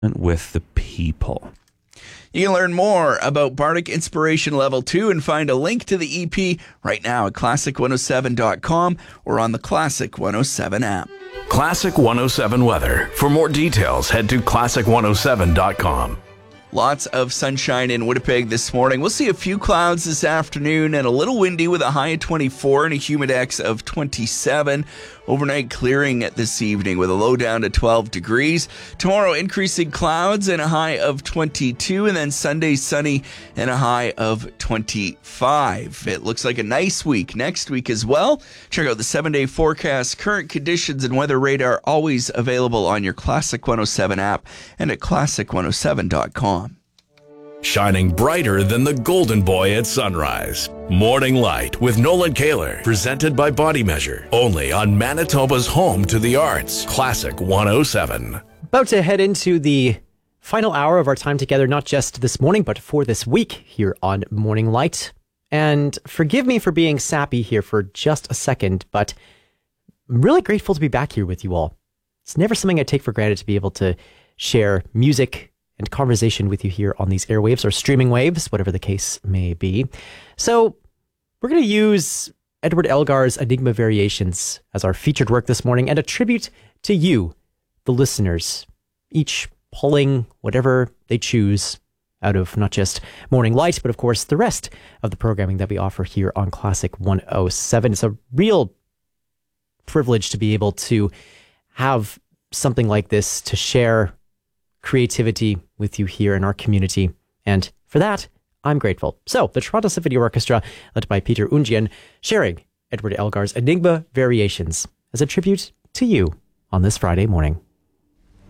with the people. You can learn more about Bardic Inspiration Level 2 and find a link to the EP right now at classic107.com or on the Classic 107 app. Classic 107 weather. For more details, head to classic107.com. Lots of sunshine in Winnipeg this morning. We'll see a few clouds this afternoon and a little windy with a high of 24 and a humidex of 27. Overnight clearing this evening with a low down to 12 degrees. Tomorrow, increasing clouds and a high of 22. And then Sunday, sunny and a high of 25. It looks like a nice week next week as well. Check out the 7-day forecast. Current conditions and weather radar always available on your Classic 107 app and at classic107.com. Shining brighter than the golden boy at sunrise. Morning Light with Nolan Kaler. Presented by Body Measure. Only on Manitoba's home to the arts. Classic 107. About to head into the final hour of our time together, not just this morning, but for this week here on Morning Light. And forgive me for being sappy here for just a second, but I'm really grateful to be back here with you all. It's never something I take for granted to be able to share music and conversation with you here on these airwaves or streaming waves, whatever the case may be. So we're going to use Edward Elgar's Enigma Variations as our featured work this morning and a tribute to you, the listeners, each pulling whatever they choose out of not just Morning Light, but of course the rest of the programming that we offer here on Classic 107. It's a real privilege to be able to have something like this to share creativity with you here in our community. And for that, I'm grateful. So, the Toronto Symphony Orchestra, led by Peter Ungian, sharing Edward Elgar's Enigma Variations as a tribute to you on this Friday morning.